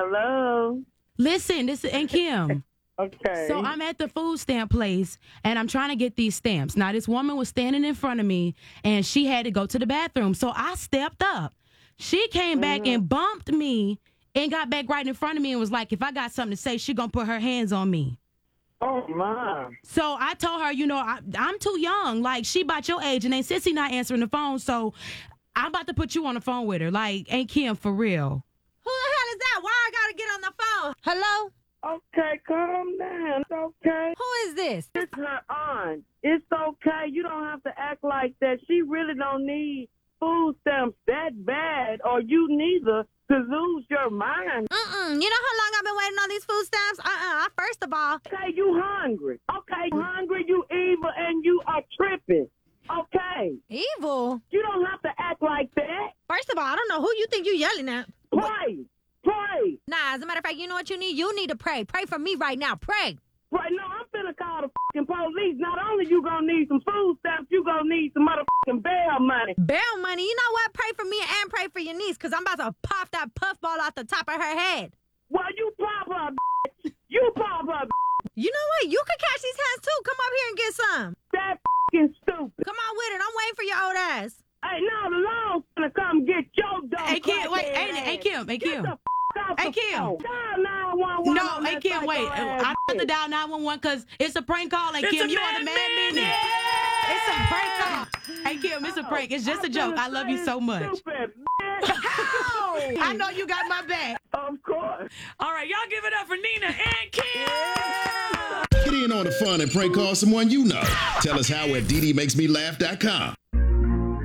Hello. Listen, this is and Kim. Okay. So I'm at the food stamp place, and I'm trying to get these stamps. Now, this woman was standing in front of me, and she had to go to the bathroom. So I stepped up. She came back and bumped me and got back right in front of me and was like, if I got something to say, she going to put her hands on me. Oh, my. So I told her, I'm too young. Like, she about your age, and then Sissy not answering the phone, so I'm about to put you on the phone with her. Like, ain't Kim for real. Who the hell is that? Why I gotta get on the phone? Hello? Okay, calm down. It's okay. Who is this? It's her aunt. It's okay. You don't have to act like that. She really don't need food stamps that bad, or you neither, to lose your mind. You know how long I've been waiting on these food stamps? First of all. Okay, you hungry. Okay, you hungry, you evil, and you are tripping. Okay. Evil? You don't have to act like that. First of all, I don't know who you think you yelling at. Pray. Pray. Nah, as a matter of fact, you know what you need? You need to pray. Pray for me right now. Pray. Right now, I'm finna call the fucking police. Not only you gonna need some food stamps, you gonna need some motherfucking bail money. Bail money? You know what? Pray for me and pray for your niece, because I'm about to pop that puffball out the top of her head. Well, you pop her, bitch. You pop her, bitch. You know what? You can catch these hands, too. Come up here and get some. That fucking stupid. Come on with it. I'm waiting for your old ass. Hey, now the law's gonna come get your dumb Hey, Kim, wait. crackhead Hey, ass. Kim. Get the f*** off Hey, the Kim. phone. Dial 911 No, on hey, that Kim, wait. psycho ass I'm about to bitch. dial 911 because it's a prank call. Hey, It's Kim, a you are the man minute. It's a prank call. Hey, Kim, it's a prank. It's just a joke. I love you so much. Stupid, bitch. I know you got my back. Of course. All right, y'all give it up for Nina and Kim. Get in on the fun and prank call someone you know. Tell us how at DDMakesMeLaugh.com.